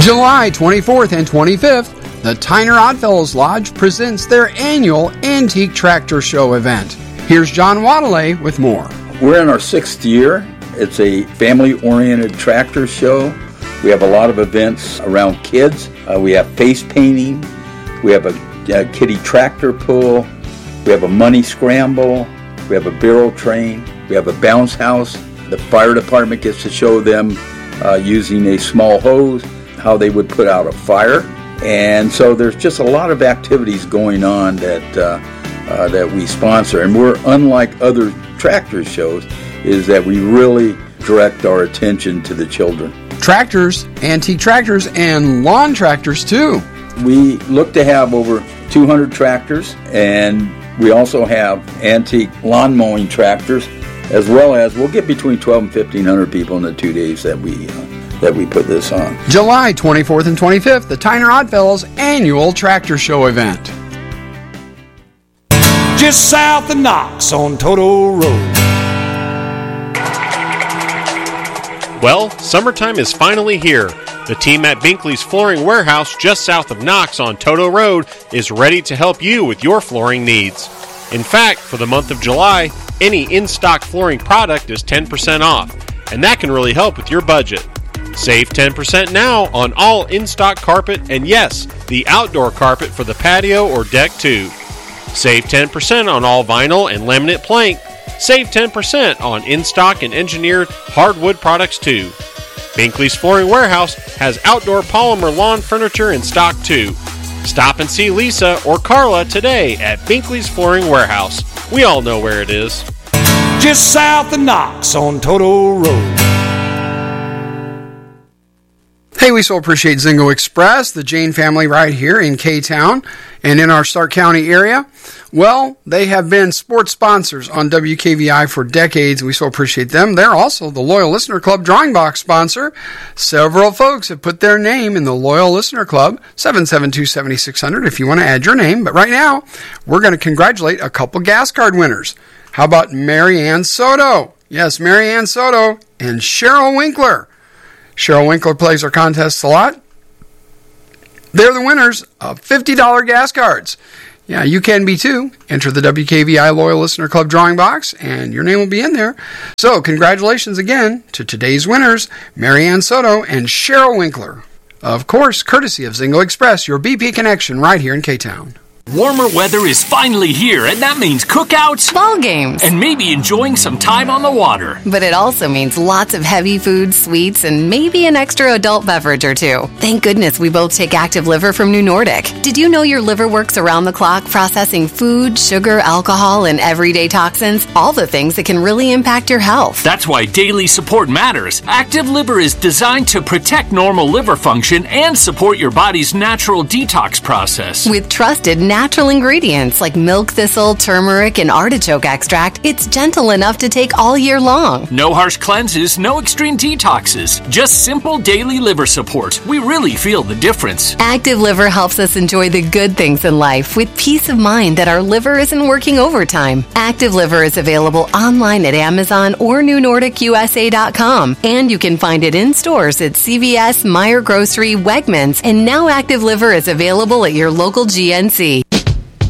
July 24th and 25th, the Tyner Oddfellows Lodge presents their annual Antique Tractor Show event. Here's John Wadelay with more. We're in our 6th year. It's a family-oriented tractor show. We have a lot of events around kids. We have face painting. We have a kiddie tractor pull. We have a money scramble. We have a barrel train. We have a bounce house. The fire department gets to show them using a small hose how they would put out a fire. And so there's just a lot of activities going on that we sponsor. And we're unlike other tractor shows is that we really direct our attention to the children. Tractors, antique tractors, and lawn tractors too. We look to have over 200 tractors, and we also have antique lawn mowing tractors, as well as we'll get between 12 and 1,500 people in the 2 days that we put this on. July 24th and 25th, the Tyner Oddfellows annual tractor show event. Just south of Knox on Toto Road. Well, summertime is finally here. The team at Binkley's Flooring Warehouse just south of Knox on Toto Road is ready to help you with your flooring needs. In fact, for the month of July, any in-stock flooring product is 10% off, and that can really help with your budget. Save 10% now on all in-stock carpet and yes, the outdoor carpet for the patio or deck too. Save 10% on all vinyl and laminate plank. Save 10% on in-stock and engineered hardwood products too. Binkley's Flooring Warehouse has outdoor polymer lawn furniture in stock too. Stop and see Lisa or Carla today at Binkley's Flooring Warehouse. We all know where it is. Just south of Knox on Toto Road. Hey, we so appreciate Zingo Express, the Jane family right here in K-Town and in our Stark County area. Well, they have been sports sponsors on WKVI for decades. We so appreciate them. They're also the Loyal Listener Club Drawing Box sponsor. Several folks have put their name in the Loyal Listener Club, 772-7600 if you want to add your name. But right now, we're going to congratulate a couple gas card winners. How about Mary Ann Soto? Yes, Mary Ann Soto and Cheryl Winkler. Cheryl Winkler plays our contests a lot. They're the winners of $50 gas cards. Yeah, you can be too. Enter the WKVI Loyal Listener Club drawing box, and your name will be in there. So, congratulations again to today's winners, Mary Ann Soto and Cheryl Winkler. Of course, courtesy of Zingo Express, your BP connection right here in K-Town. Warmer weather is finally here, and that means cookouts, ball games, and maybe enjoying some time on the water. But it also means lots of heavy food, sweets, and maybe an extra adult beverage or two. Thank goodness we both take Active Liver from New Nordic. Did you know your liver works around the clock processing food, sugar, alcohol, and everyday toxins? All the things that can really impact your health. That's why daily support matters. Active Liver is designed to protect normal liver function and support your body's natural detox process. With trusted natural ingredients like milk thistle, turmeric, and artichoke extract, it's gentle enough to take all year long. No harsh cleanses, no extreme detoxes, just simple daily liver support. We really feel the difference. Active Liver helps us enjoy the good things in life with peace of mind that our liver isn't working overtime. Active Liver is available online at Amazon or NewNordicUSA.com, and you can find it in stores at CVS, Meijer Grocery, Wegmans, and now Active Liver is available at your local GNC.